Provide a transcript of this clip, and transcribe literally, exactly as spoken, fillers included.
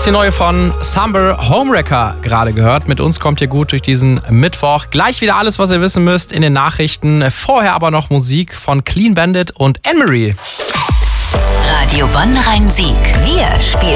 hast die neue von Summer Homewrecker gerade gehört. Mit uns kommt ihr gut durch diesen Mittwoch. Gleich wieder alles, was ihr wissen müsst in den Nachrichten. Vorher aber noch Musik von Clean Bandit und Anne-Marie. Radio Bonn Rhein-Sieg. Wir spielen